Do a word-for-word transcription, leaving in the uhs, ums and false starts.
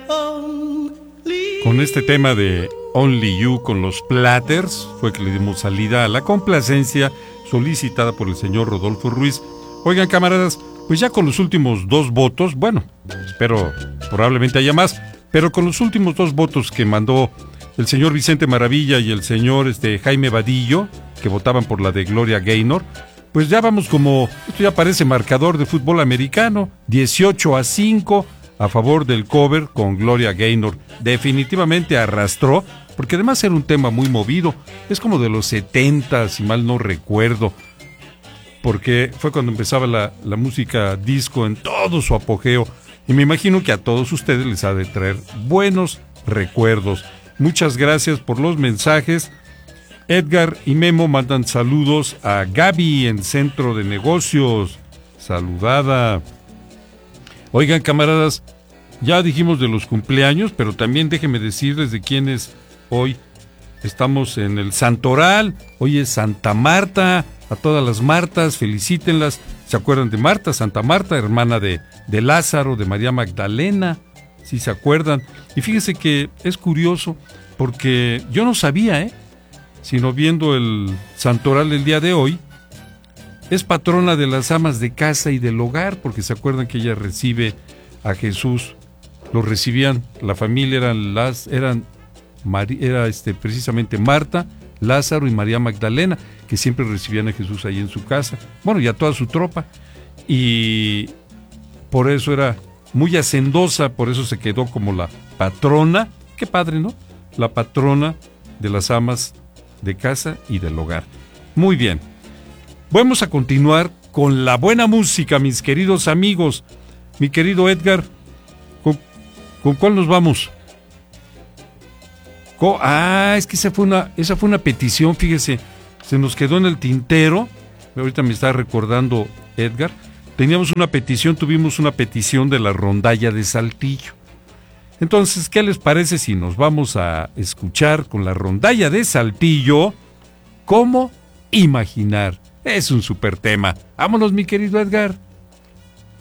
Con este tema de Only You con los Platters fue que le dimos salida a la complacencia solicitada por el señor Rodolfo Ruiz. Oigan, camaradas, pues ya con los últimos dos votos, bueno, espero probablemente haya más, pero con los últimos dos votos que mandó el señor Vicente Maravilla y el señor este, Jaime Vadillo, que votaban por la de Gloria Gaynor, pues ya vamos como, esto ya parece marcador de fútbol americano, dieciocho a cinco a favor del cover con Gloria Gaynor. Definitivamente arrastró, porque además era un tema muy movido, es como de los setenta, si mal no recuerdo, porque fue cuando empezaba la, la música disco en todo su apogeo, y me imagino que a todos ustedes les ha de traer buenos recuerdos. Muchas gracias por los mensajes. Edgar y Memo mandan saludos a Gaby en Centro de Negocios. Saludada. Oigan, camaradas, ya dijimos de los cumpleaños, pero también déjenme decirles de quiénes hoy estamos en el Santoral. Hoy es Santa Marta. A todas las Martas, felicítenlas. ¿Se acuerdan de Marta? Santa Marta, hermana de, de Lázaro, de María Magdalena. Si se acuerdan. Y fíjense que es curioso, porque yo no sabía, ¿eh? Sino viendo el Santoral el día de hoy, es patrona de las amas de casa y del hogar, porque se acuerdan que ella recibe a Jesús, lo recibían, la familia eran las, eran, era este, precisamente Marta, Lázaro y María Magdalena, que siempre recibían a Jesús ahí en su casa, bueno, y a toda su tropa, y por eso era muy hacendosa, por eso se quedó como la patrona, qué padre, ¿no? La patrona de las amas de casa y del hogar. Muy bien. Vamos a continuar con la buena música, mis queridos amigos. Mi querido Edgar, ¿con, con cuál nos vamos? Co- ah, es que esa fue una, esa fue una petición, fíjese, se nos quedó en el tintero. Ahorita me está recordando Edgar. Teníamos una petición, tuvimos una petición de la rondalla de Saltillo. Entonces, ¿qué les parece si nos vamos a escuchar con la rondalla de Saltillo? ¿Cómo imaginar? Es un súper tema. Vámonos, mi querido Edgar.